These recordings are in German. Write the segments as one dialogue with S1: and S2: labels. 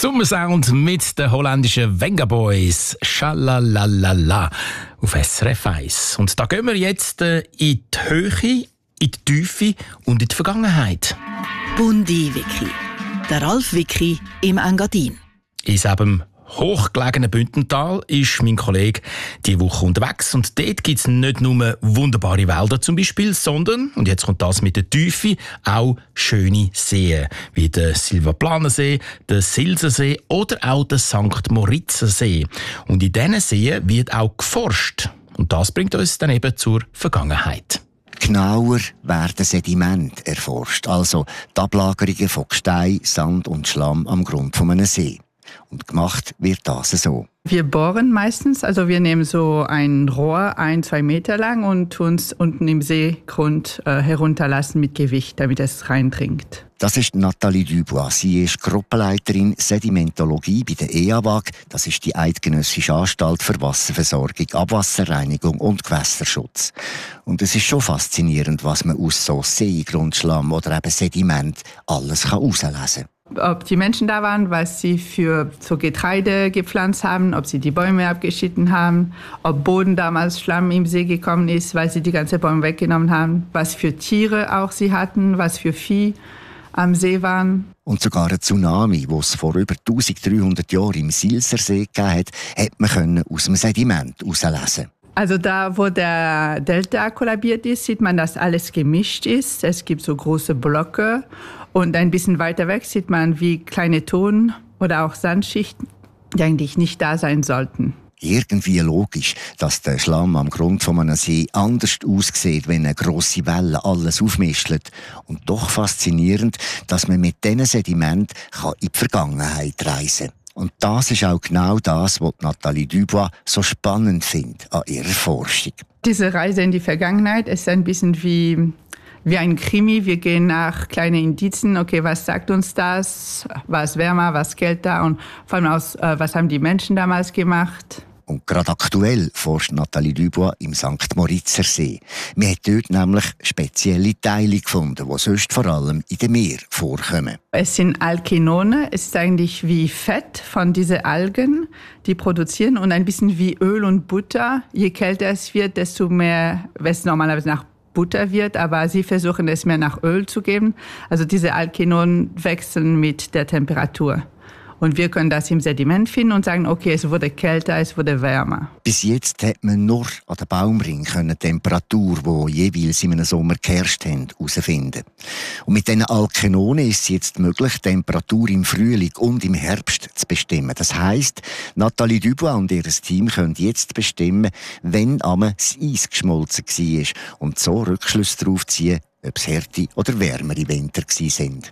S1: Sommersound mit den holländischen Venga Boys. Schalalalala auf SRF 1. Und da gehen wir jetzt in die Höhe, in die Tiefe und in die Vergangenheit.
S2: Bundi-Wiki. Der Ralf-Wiki im Engadin.
S1: In diesem hochgelegenen Bündental ist mein Kollege diese Woche unterwegs. Und dort gibt es nicht nur wunderbare Wälder zum Beispiel, sondern, und jetzt kommt das mit der Tiefe, auch schöne Seen, wie der Silvaplanersee, der Silsersee oder auch der St. Moritzersee. Und in diesen Seen wird auch geforscht. Und das bringt uns dann eben zur Vergangenheit.
S3: Genauer werden Sedimente erforscht, also die Ablagerungen von Gestein, Sand und Schlamm am Grund von einem See. Und gemacht wird das so.
S4: Wir bohren meistens, also wir nehmen so ein Rohr 1-2 Meter lang und tun es unten im Seegrund herunterlassen mit Gewicht, damit es reindringt.
S3: Das ist Nathalie Dubois. Sie ist Gruppenleiterin Sedimentologie bei der EAWAG. Das ist die Eidgenössische Anstalt für Wasserversorgung, Abwasserreinigung und Gewässerschutz. Und es ist schon faszinierend, was man aus so Seegrundschlamm oder eben Sediment alles herauslesen kann.
S4: Ob die Menschen da waren, was sie für so Getreide gepflanzt haben, ob sie die Bäume abgeschnitten haben, ob Boden damals Schlamm im See gekommen ist, weil sie die ganzen Bäume weggenommen haben, was für Tiere auch sie hatten, was für Vieh am See waren.
S3: Und sogar ein Tsunami, das es vor über 1300 Jahren im Silsersee gegeben hat, man aus dem Sediment herauslesen.
S4: Also da, wo der Delta kollabiert ist, sieht man, dass alles gemischt ist. Es gibt so große Blöcke und ein bisschen weiter weg sieht man wie kleine Ton- oder auch Sandschichten, die eigentlich nicht da sein sollten.
S3: Irgendwie logisch, dass der Schlamm am Grund von einem See anders aussieht, wenn eine grosse Welle alles aufmischt. Und doch faszinierend, dass man mit diesen Sedimenten in die Vergangenheit reisen kann. Und das ist auch genau das, was Nathalie Dubois so spannend findet an ihrer Forschung.
S4: Diese Reise in die Vergangenheit ist ein bisschen wie ein Krimi. Wir gehen nach kleinen Indizien. Okay, was sagt uns das? Was wärmer, was kälter? Und vor allem was haben die Menschen damals gemacht?
S3: Und gerade aktuell forscht Nathalie Dubois im St. Moritzersee. Man hat dort nämlich spezielle Teile gefunden, die sonst vor allem in den Meeren vorkommen.
S4: Es sind Alkenone. Es ist eigentlich wie Fett von diesen Algen, die produzieren. Und ein bisschen wie Öl und Butter. Je kälter es wird, desto mehr, was normalerweise nach Butter wird, aber sie versuchen es mehr nach Öl zu geben. Also diese Alkenonen wechseln mit der Temperatur. Und wir können das im Sediment finden und sagen, okay, es wurde kälter, es wurde wärmer.
S3: Bis jetzt hat man nur an den Baumring die Temperatur, die jeweils in einem Sommer geherrscht haben, herausfinden. Und mit diesen Alkenonen ist es jetzt möglich, die Temperatur im Frühling und im Herbst zu bestimmen. Das heisst, Nathalie Dubois und ihr Team können jetzt bestimmen, wann das Eis geschmolzen war und so Rückschlüsse darauf ziehen, ob es härte oder wärmere Winter sind.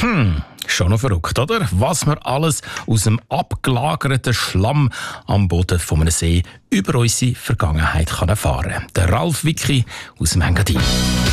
S1: Schon noch verrückt, oder? Was man alles aus dem abgelagerten Schlamm am Boden von einem See über unsere Vergangenheit erfahren kann. Der Ralf Wiki aus dem Engadin.